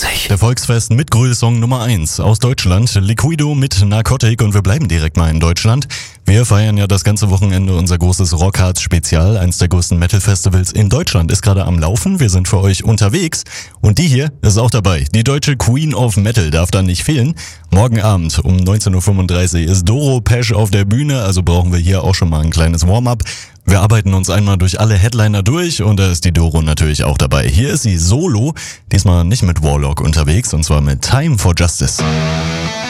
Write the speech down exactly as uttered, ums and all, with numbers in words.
vierundvierzig. Der Volksfest mit Grüll-Song Nummer eins aus Deutschland, Liquido mit Narcotic, und wir bleiben direkt mal in Deutschland. Wir feiern ja das ganze Wochenende unser großes Rockharz-Spezial. Eins der größten Metal-Festivals in Deutschland ist gerade am Laufen. Wir sind für euch unterwegs und die hier ist auch dabei. Die deutsche Queen of Metal darf da nicht fehlen. Morgen Abend um neunzehn Uhr fünfunddreißig ist Doro Pesch auf der Bühne, also brauchen wir hier auch schon mal ein kleines Warm-up. Wir arbeiten uns einmal durch alle Headliner durch und da ist die Doro natürlich auch dabei. Hier ist sie solo, diesmal nicht mit Warlock unterwegs, und zwar mit Time for Justice.